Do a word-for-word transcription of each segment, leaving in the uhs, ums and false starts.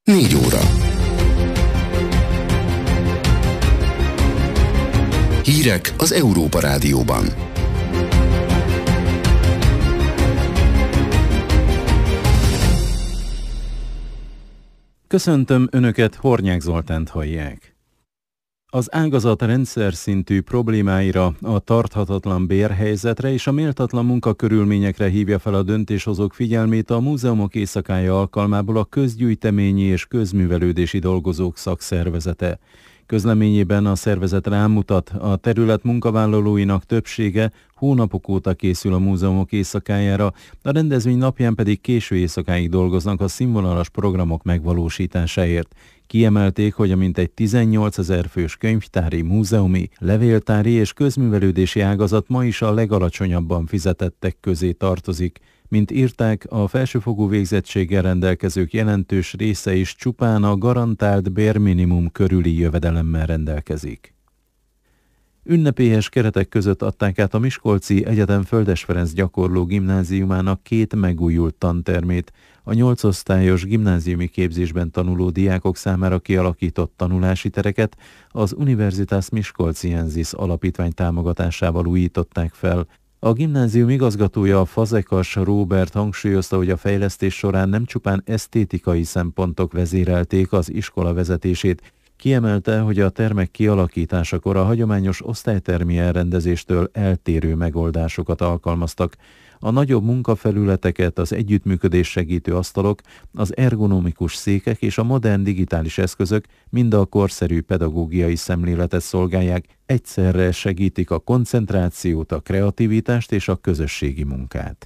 Négy óra. Hírek az Európa Rádióban. Köszöntöm Önöket, Hornyák Zoltánt hallják. Az ágazat rendszer szintű problémáira, a tarthatatlan bérhelyzetre és a méltatlan munkakörülményekre hívja fel a döntéshozók figyelmét a Múzeumok Éjszakája alkalmából a Közgyűjteményi és Közművelődési Dolgozók Szakszervezete. Közleményében a szervezet rámutat, a terület munkavállalóinak többsége hónapok óta készül a Múzeumok Éjszakájára, a rendezvény napján pedig késő éjszakáig dolgoznak a színvonalas programok megvalósításáért. Kiemelték, hogy a mintegy tizennyolcezer fős könyvtári, múzeumi, levéltári és közművelődési ágazat ma is a legalacsonyabban fizetettek közé tartozik. Mint írták, a felsőfokú végzettséggel rendelkezők jelentős része is csupán a garantált bérminimum körüli jövedelemmel rendelkezik. Ünnepélyes keretek között adták át a Miskolci Egyetem Földes Ferenc gyakorló gimnáziumának két megújult tantermét. A nyolcosztályos gimnáziumi képzésben tanuló diákok számára kialakított tanulási tereket az Universitas Miskolciensis alapítvány támogatásával újították fel. A gimnázium igazgatója, Fazekas Róbert hangsúlyozta, hogy a fejlesztés során nem csupán esztétikai szempontok vezérelték az iskola vezetését. Kiemelte, hogy a termek kialakításakor a hagyományos osztálytermi elrendezéstől eltérő megoldásokat alkalmaztak. A nagyobb munkafelületeket, az együttműködés segítő asztalok, az ergonomikus székek és a modern digitális eszközök mind a korszerű pedagógiai szemléletet szolgálják, egyszerre segítik a koncentrációt, a kreativitást és a közösségi munkát.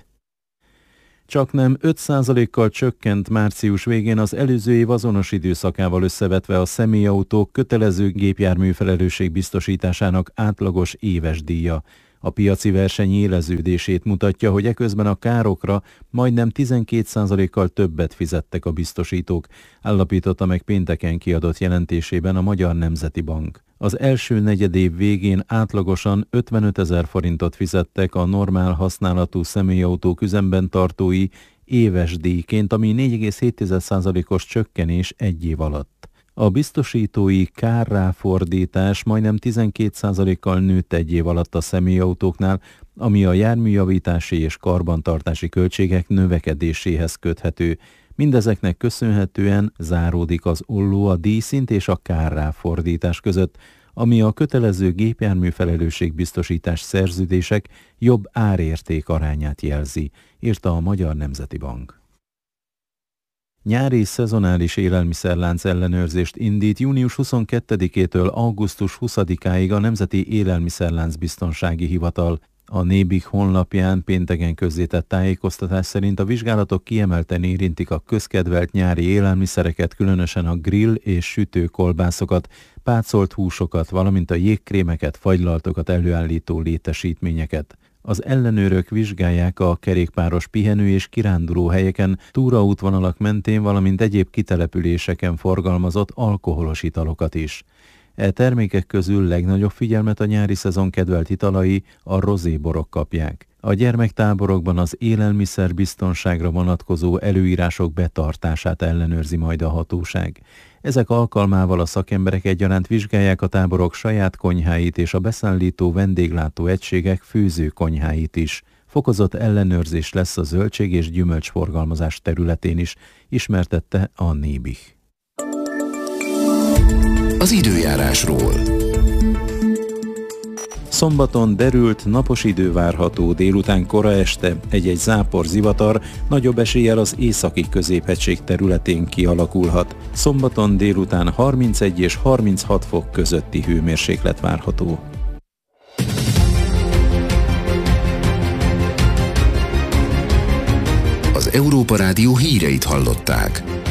Csaknem öt százalékkal csökkent március végén az előző év azonos időszakával összevetve a személyautók kötelező gépjármű felelősségbiztosításának átlagos éves díja. A piaci verseny éleződését mutatja, hogy eközben a károkra majdnem tizenkét százalékkal többet fizettek a biztosítók, állapította meg pénteken kiadott jelentésében a Magyar Nemzeti Bank. Az első negyedév végén átlagosan ötvenötezer forintot fizettek a normál használatú személyautók üzemben tartói éves díjként, ami négy egész hét százalékos csökkenés egy év alatt. A biztosítói kárráfordítás majdnem tizenkét százalékkal nőtt egy év alatt a személyautóknál, ami a járműjavítási és karbantartási költségek növekedéséhez köthető. Mindezeknek köszönhetően záródik az olló a díjszint és a kárráfordítás között, ami a kötelező gépjármű felelősségbiztosítás szerződések jobb árérték arányát jelzi, írta a Magyar Nemzeti Bank. Nyári szezonális élelmiszerlánc ellenőrzést indít június huszonkettedikétől augusztus huszadikáig a Nemzeti Élelmiszerlánc Biztonsági Hivatal. A Nébik honlapján pénteken közzétett tájékoztatás szerint a vizsgálatok kiemelten érintik a közkedvelt nyári élelmiszereket, különösen a grill és sütőkolbászokat, pácolt húsokat, valamint a jégkrémeket, fagylaltokat előállító létesítményeket. Az ellenőrök vizsgálják a kerékpáros pihenő- és kiránduló helyeken, túraútvonalak mentén, valamint egyéb kitelepüléseken forgalmazott alkoholos italokat is. E termékek közül legnagyobb figyelmet a nyári szezon kedvelt italai, a rozéborok kapják. A gyermektáborokban az élelmiszerbiztonságra vonatkozó előírások betartását ellenőrzi majd a hatóság. Ezek alkalmával a szakemberek egyaránt vizsgálják a táborok saját konyháit és a beszállító vendéglátó egységek főző konyháit is. Fokozott ellenőrzés lesz a zöldség- és gyümölcsforgalmazás területén is, ismertette a Nébih. Az időjárásról. Szombaton derült, napos idő várható, délután kora este egy-egy zápor, zivatar, nagyobb eséllyel az északi középhegység területén kialakulhat. Szombaton délután harmincegy és harminchat fok közötti hőmérséklet várható. Az Európa Rádió híreit hallották.